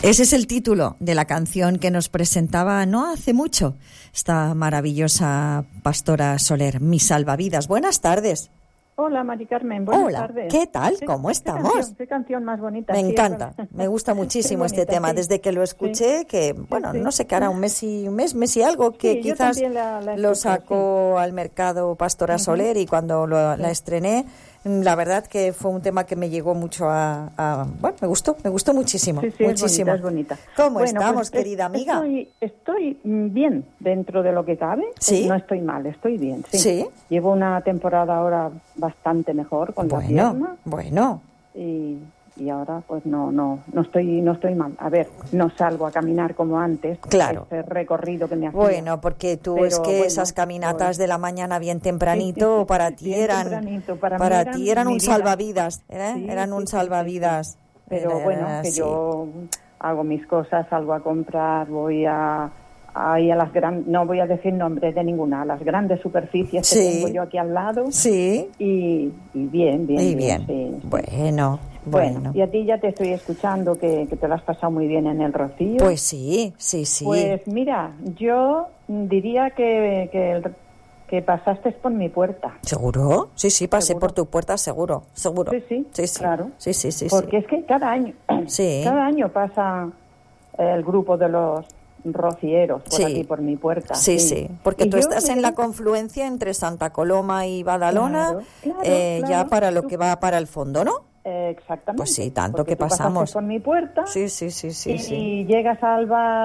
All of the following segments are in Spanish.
Ese es el título de la canción que nos presentaba no hace mucho esta maravillosa Pastora Soler, Mi Salvavidas. Buenas tardes. Hola, Mari Carmen, buenas tardes. ¿Qué tal? ¿Cómo estamos? Qué canción más bonita. Me encanta, me gusta muchísimo este tema. Sí. Desde que lo escuché, que bueno, no sé qué hará, un mes y algo, que quizás lo sacó al mercado Pastora Soler, y cuando la estrené, la verdad que fue un tema que me llegó mucho bueno, me gustó muchísimo. Sí, muchísimo. Es bonita. ¿Cómo estamos, querida amiga? Estoy bien dentro de lo que cabe. ¿Sí? No estoy mal, estoy bien. Sí. Llevo una temporada ahora bastante mejor con la pierna. Bueno. Y ahora pues no estoy mal. A ver, no salgo a caminar como antes. Claro. Ese recorrido que me hacía. Bueno, porque esas caminatas de la mañana bien tempranito para ti eran un salvavidas, eran un salvavidas. Pero bueno, que yo hago mis cosas, salgo a comprar, voy a las grandes, no voy a decir nombres de ninguna, a las grandes superficies que tengo yo aquí al lado. Sí. Y bien. Sí. Bueno. Y a ti ya te estoy escuchando que te lo has pasado muy bien en el Rocío. Pues sí. Pues mira, yo diría que pasaste por mi puerta. ¿Seguro? Sí, pasé por tu puerta, seguro. Sí, claro. Sí. Porque es que cada año pasa el grupo de los rocieros por aquí, por mi puerta. Sí. Porque tú estás en la confluencia entre Santa Coloma y Badalona, claro, ya para lo que va para el fondo, ¿no? Exactamente. Pues sí, tanto porque que pasamos. Por mi puerta. Sí. Y llegas al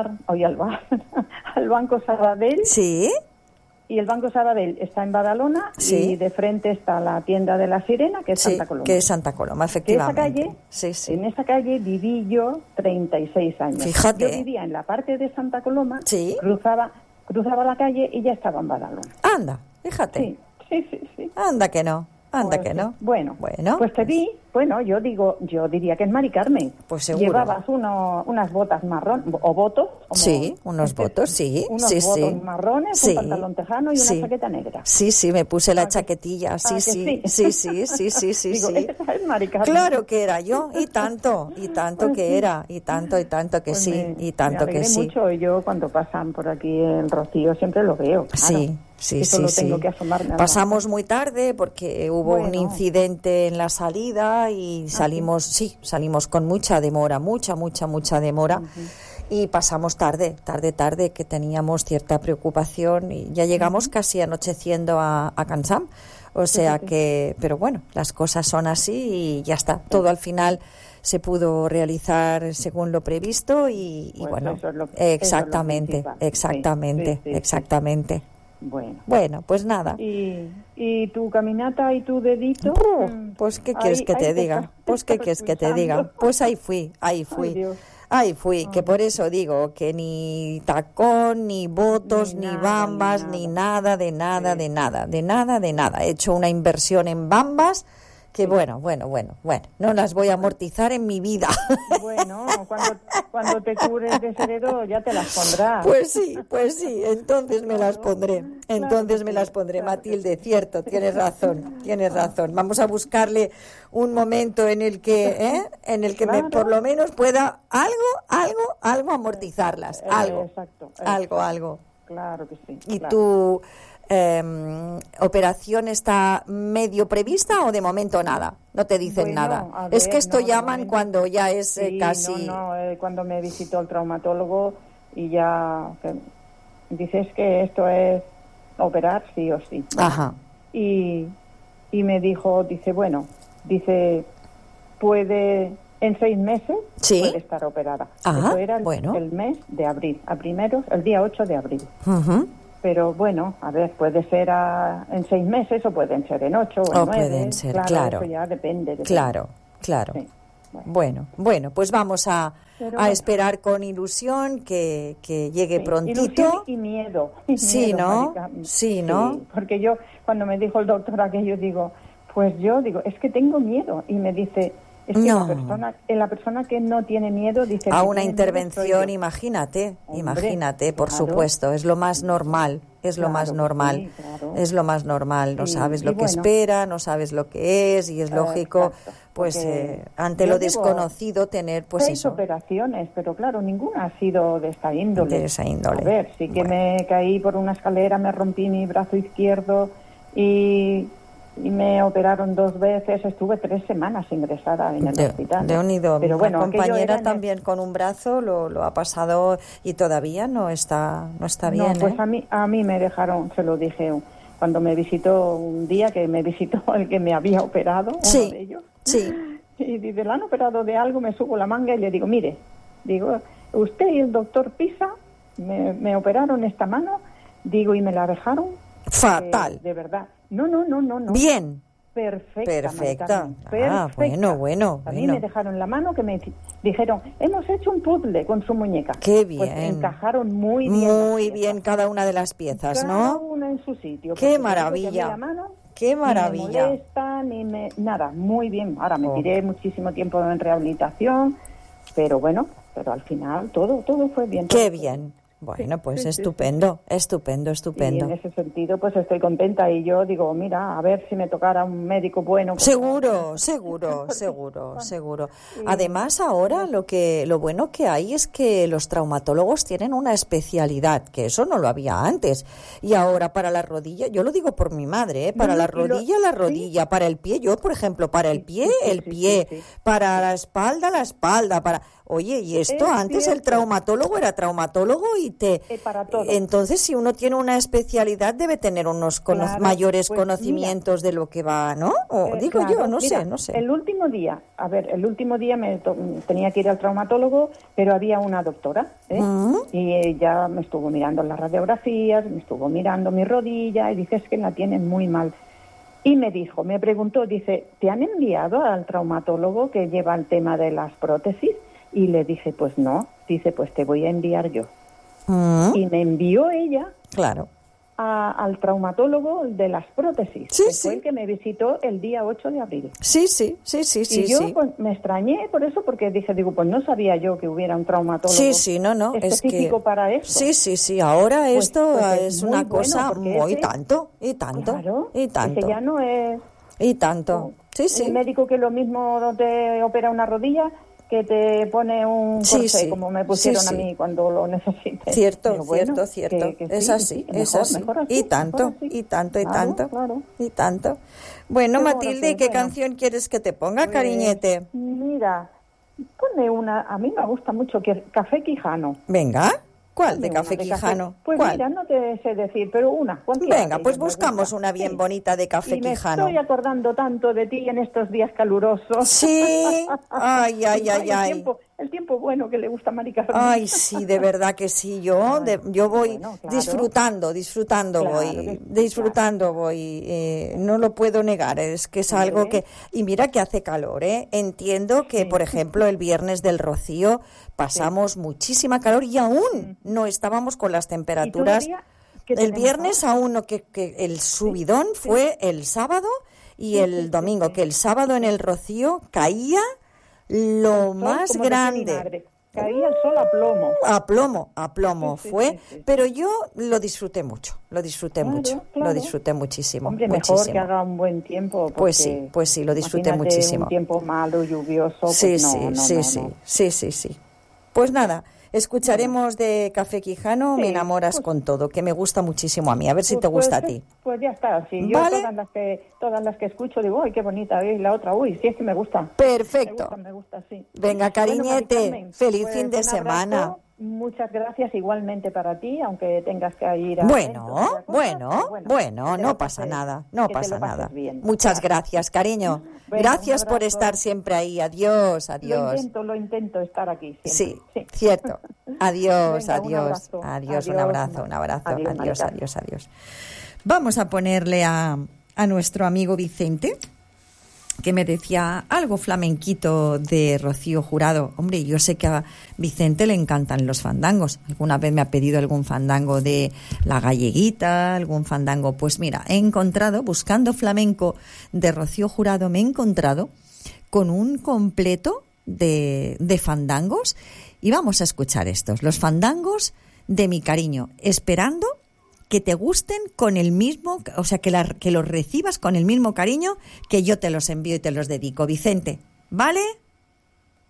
Banco Sabadell. Sí. Y el Banco Sabadell está en Badalona, y de frente está la tienda de la Sirena, que es Santa Coloma. Que es Santa Coloma, efectivamente. En esa calle viví yo 36 años. Fíjate. Yo vivía en la parte de Santa Coloma, sí. cruzaba la calle y ya estaba en Badalona. Anda, fíjate. Sí. Anda que no. Que no. Bueno, pues te vi, yo diría que es Mari Carmen. Pues seguro. Llevabas unas botas marrón, o botos. Unos botos, sí. Unos botos marrones, un pantalón tejano y una chaqueta negra. Sí, me puse la chaquetilla, sí. Digo, esa es Mari Carmen. Claro que era yo, y tanto que era, y tanto que pues sí, y tanto que sí. Mucho, yo cuando pasan por aquí el Rocío siempre lo veo, claro. Sí. Tengo que asomarme. Pasamos muy tarde porque hubo un incidente en la salida y salimos con mucha demora, mucha demora. Y pasamos tarde, que teníamos cierta preocupación, y ya llegamos casi anocheciendo a Cansam. O sea que, pero bueno, las cosas son así y ya está. Todo al final se pudo realizar según lo previsto y bueno, eso es lo exactamente. Bueno, pues nada. ¿Y tu caminata y tu dedito? Pues ¿qué quieres que te diga? Pues ahí fui. Ay, Dios. Que por eso digo que ni tacón, ni botos, ni bambas, ni nada de nada. He hecho una inversión en bambas que bueno, no las voy a amortizar en mi vida. Bueno, cuando te cures de ese dedo ya te las pondrás. Pues sí, entonces me las pondré. Matilde, cierto, tienes razón. Vamos a buscarle un momento en el que me, por lo menos pueda algo amortizarlas, algo. Claro que sí. ¿Y tu operación está medio prevista o de momento nada? No te dicen nada. Es que esto llaman cuando ya es casi... cuando me visitó el traumatólogo y ya dices que esto es operar sí o sí. Ajá. Y me dijo, puede... En 6 meses puede estar operada. Eso era el mes de abril, el día 8 de abril. Uh-huh. Pero bueno, a ver, puede ser en 6 meses o pueden ser en 8 o en 9. Pueden ser, claro. Eso ya depende. Claro. Sí, bueno, pues vamos a esperar con ilusión que llegue prontito. Ilusión y miedo. Sí, ¿no? Sí, porque yo, cuando me dijo el doctor aquello, es que tengo miedo. Y me dice... Es que la persona que no tiene miedo dice... A una intervención, imagínate, por supuesto, es lo más normal. que es lo más normal. Sí, claro. Es lo más normal, no sabes lo que espera, no sabes lo que es, y es lógico, pues ante lo desconocido tener pues 6 operaciones, pero claro, ninguna ha sido de esa índole. De esa índole. A ver, sí que me caí por una escalera, me rompí mi brazo izquierdo y me operaron 2 veces, estuve 3 semanas ingresada en el hospital. De unido, pero bueno, una compañera también con un brazo lo ha pasado y todavía no está bien. No, pues a mí me dejaron, se lo dije cuando me visitó un día, que me visitó el que me había operado, uno de ellos. Sí. Y dice, ¿le han operado de algo? Me subo la manga y le digo, mire, usted y el doctor Pisa me operaron esta mano, y me la dejaron fatal. De verdad. No. Bien. Perfecta. Bueno. A mí me dejaron la mano, que me dijeron, hemos hecho un puzzle con su muñeca. Qué bien. Pues encajaron muy bien. Muy bien cada una de las piezas, ¿no? Cada una en su sitio. Qué maravilla. Qué maravilla. Ni me molesta, nada, muy bien. Ahora me tiré muchísimo tiempo en rehabilitación, pero al final todo fue bien. Qué bien. Bueno, pues estupendo. Y en ese sentido, pues estoy contenta, y yo digo, mira, a ver si me tocara un médico bueno. Seguro. Además, ahora lo bueno que hay es que los traumatólogos tienen una especialidad, que eso no lo había antes. Y ahora para la rodilla, yo lo digo por mi madre, para la rodilla, para el pie, yo por ejemplo, para el pie, para la espalda, para... Oye, y esto antes el traumatólogo era traumatólogo para todo. Entonces, si uno tiene una especialidad, debe tener unos mayores conocimientos de lo que va, ¿no? No sé. El último día me tenía que ir al traumatólogo, pero había una doctora, y ella me estuvo mirando las radiografías, me estuvo mirando mi rodilla, y dice, es que la tienen muy mal. Y me preguntó, dice, ¿te han enviado al traumatólogo que lleva el tema de las prótesis? Y le dije, pues no. Dice, pues te voy a enviar yo. Y me envió ella al traumatólogo de las prótesis, fue el que me visitó el día 8 de abril. Sí. Y yo pues, me extrañé por eso, porque pues no sabía yo que hubiera un traumatólogo específico para eso. Sí, ahora pues, esto es una cosa muy tanto. Claro, y tanto. Ese ya no es... Y tanto, El médico que lo mismo te opera una rodilla, que te pone un corsé, como me pusieron a mí cuando lo necesité. Cierto. Es así. Mejor así. Y tanto. Bueno, Matilde, ¿qué canción quieres que te ponga, cariñete? Mira, ponme una, a mí me gusta mucho, Café Quijano. Venga. ¿Cuál de Café Quijano? Pues ¿cuál? Mira, no te sé decir, pero una. Venga, pues buscamos una bien bonita de Café Quijano. Me estoy acordando tanto de ti en estos días calurosos. Sí, ay. El tiempo bueno que le gusta a Mari Carmen. Ay, sí, de verdad que sí. Yo voy disfrutando voy. No lo puedo negar, es que es algo que... Y mira que hace calor, ¿eh? Entiendo que, por ejemplo, el viernes del Rocío pasamos muchísima calor y aún no estábamos con las temperaturas. El viernes aún no, que el subidón fue el sábado y el domingo, que el sábado en el Rocío caía lo más grande. Caía el sol a plomo fue, pero yo lo disfruté mucho, lo disfruté muchísimo. Hombre, muchísimo. Mejor que haga un buen tiempo. Pues sí, lo disfruté muchísimo. Un tiempo malo, lluvioso, sí. Pues nada, escucharemos de Café Quijano, Me enamoras con todo, que me gusta muchísimo a mí, a ver si te gusta a ti. Pues ya está, sí. Yo todas las que escucho digo, ¡ay, qué bonita! Y la otra, ¡uy, sí, es que me gusta! Perfecto. Me gusta, sí. Venga, cariñete, feliz fin de semana. Muchas gracias, igualmente para ti, aunque tengas que ir a... Bueno, no pasa nada. Muchas gracias, cariño. Gracias por estar siempre ahí. Adiós. Lo intento estar aquí siempre. Sí, cierto. Adiós. Adiós, Un abrazo. Adiós. Vamos a ponerle a nuestro amigo Vicente, que me decía algo flamenquito de Rocío Jurado. Hombre, yo sé que a Vicente le encantan los fandangos. Alguna vez me ha pedido algún fandango de La Galleguita, algún fandango. Pues mira, he encontrado, buscando flamenco de Rocío Jurado, me he encontrado con un completo de fandangos. Y vamos a escuchar estos, los fandangos de Mi Cariño, esperando que te gusten con el mismo, o sea, que los recibas con el mismo cariño que yo te los envío y te los dedico, Vicente. ¿Vale?